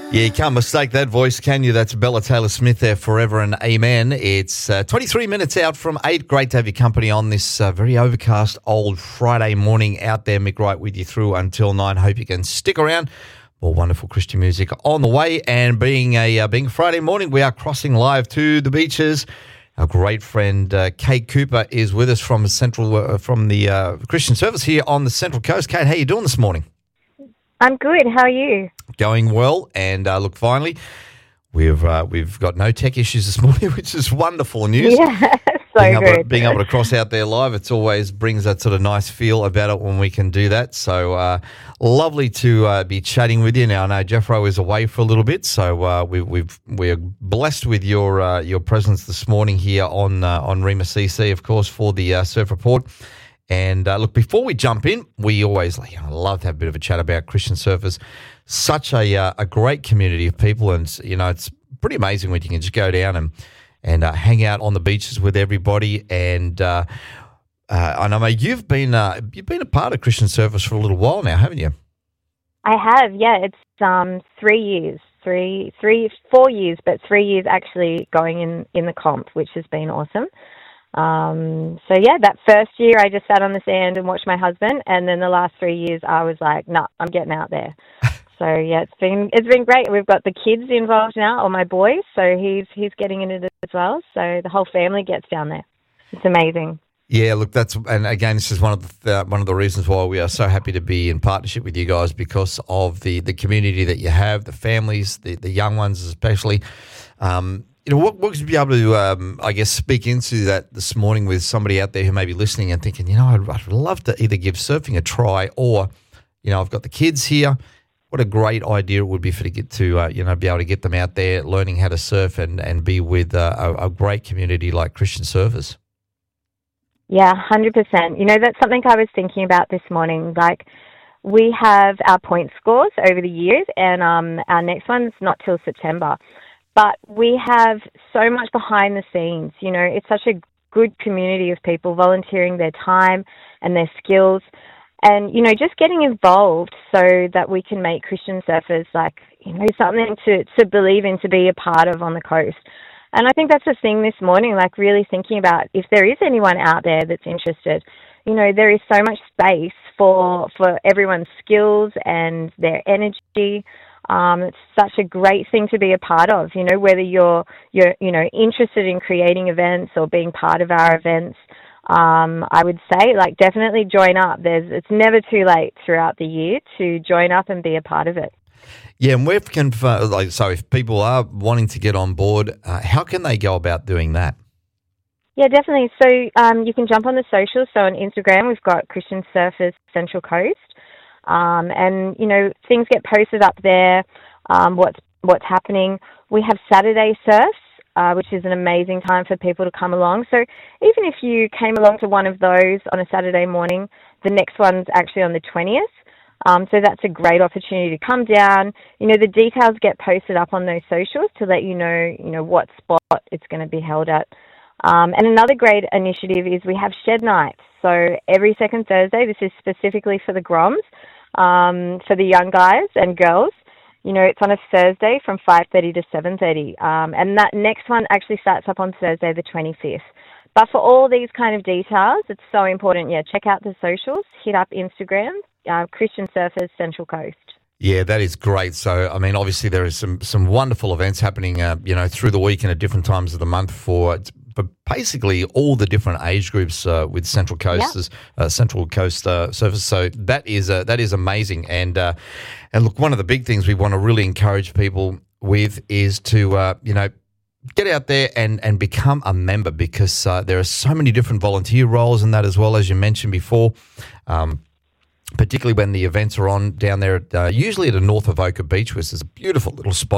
Yeah, you can't mistake that voice, can you? That's Bella Taylor-Smith there, Forever and Amen. It's 23 minutes out from 8. Great to have your company on this very overcast old Friday morning out there. Mick Wright with you through until 9. Hope you can stick around. More wonderful Christian music on the way. And being a Friday morning, we are crossing live to the beaches. Our great friend Kate Cooper is with us from the Christian Service here on the Central Coast. Kate, how you doing this morning? I'm good. How are you? Going well, and look, finally, we've got no tech issues this morning, which is wonderful news. Yeah, good. Being able to cross out there live, it always brings that sort of nice feel about it when we can do that. So lovely to be chatting with you. Now, I know Jeffro is away for a little bit, so we're blessed with your presence this morning here on Rima CC, of course, for the Surf Report. And look, before we jump in, we always love to have a bit of a chat about Christian Surfers. Such a great community of people, and it's pretty amazing when you can just go down and hang out on the beaches with everybody. And I know you've been a part of Christian Surfers for a little while now, haven't you? I have, yeah. It's 3 years, 4 years, but 3 years actually going in the comp, which has been awesome. So yeah, that first year I just sat on the sand and watched my husband, and then the last 3 years I was like, no, I'm getting out there. So yeah, it's been great. We've got the kids involved now, or my boy, so he's getting into it as well. So the whole family gets down there. It's amazing. Yeah, look, and again, this is one of the reasons why we are so happy to be in partnership with you guys, because of the community that you have, the families, the young ones especially. What would you be able to, speak into that this morning with somebody out there who may be listening and thinking, I'd love to either give surfing a try, or, I've got the kids here. What a great idea it would be to get to, be able to get them out there learning how to surf and be with a great community like Christian Surfers. Yeah, 100%. That's something I was thinking about this morning. Like, we have our point scores over the years, and our next one's not till September. But we have so much behind the scenes. It's such a good community of people volunteering their time and their skills, and, just getting involved so that we can make Christian Surfers something to believe in, to be a part of on the coast. And I think that's the thing this morning, really thinking about if there is anyone out there that's interested. There is so much space for everyone's skills and their energy. It's such a great thing to be a part of, whether you're interested in creating events or being part of our events. I would say, definitely join up. It's never too late throughout the year to join up and be a part of it. Yeah, and so if people are wanting to get on board, how can they go about doing that? Yeah, definitely. So you can jump on the socials. So on Instagram, we've got Christian Surfers Central Coast. And, things get posted up there, what's happening. We have Saturday surfs, which is an amazing time for people to come along. So even if you came along to one of those on a Saturday morning, the next one's actually on the 20th. So that's a great opportunity to come down. The details get posted up on those socials to let you know what spot it's going to be held at. And another great initiative is we have shed nights. So every second Thursday, this is specifically for the Groms, for the young guys and girls. It's on a Thursday from 5:30 to 7:30. And that next one actually starts up on Thursday the 25th. But for all these kind of details, it's so important. Yeah, check out the socials, hit up Instagram, Christian Surfers Central Coast. Yeah, that is great. So, obviously there is some wonderful events happening, through the week and at different times of the month for basically all the different age groups with Central Coast, Central Coast Surfers. So that is amazing. And look, one of the big things we want to really encourage people with is to get out there and become a member, because there are so many different volunteer roles in that, as well as you mentioned before. Particularly when the events are on down there, usually at the North Avoca Beach, which is a beautiful little spot